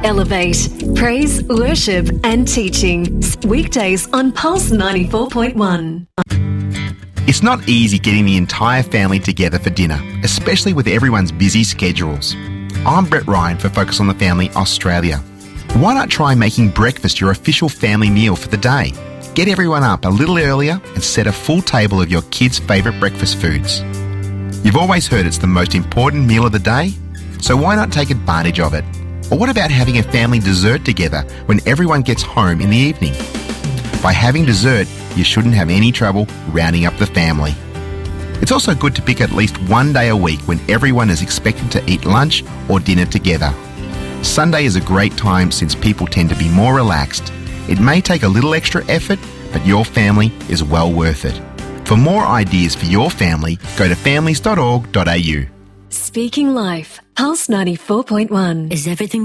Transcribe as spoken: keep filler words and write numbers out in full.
Elevate. Praise, worship and teaching. Weekdays on Pulse ninety-four point one. It's not easy getting the entire family together for dinner, especially with everyone's busy schedules. I'm Brett Ryan for Focus on the Family Australia. Why not try making breakfast your official family meal for the day? Get everyone up a little earlier and set a full table of your kids' favourite breakfast foods. You've always heard it's the most important meal of the day, so why not take advantage of it? Or what about having a family dessert together when everyone gets home in the evening? By having dessert, you shouldn't have any trouble rounding up the family. It's also good to pick at least one day a week when everyone is expected to eat lunch or dinner together. Sunday is a great time since people tend to be more relaxed. It may take a little extra effort, but your family is well worth it. For more ideas for your family, go to families dot org dot a u. Speaking Life, Pulse ninety-four point one. Is everything